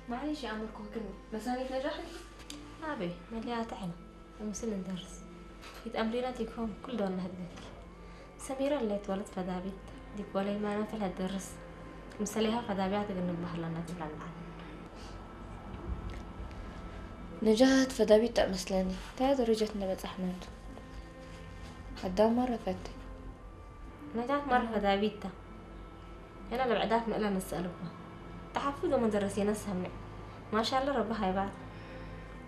معلش يا أمركم كن مسانيك نجاحي. أبي مليات عنا ومسلم درس يتأمرينات يكون كل دون هدك سميرة اللي اتولد فدابيت ديك ولا ما نفعل هالدرس مسليها فدابيات قلنا بهلنا تبلع العالم. نجاة فدابيت مسلاني تعال رجعتنا بس أحمد قدام مرة فتي نجاة مرة فدابيتها أنا اللي بعدات ما إلا نسألوها تحفظوا مدرسين السمع ما شاء الله ربها يبعد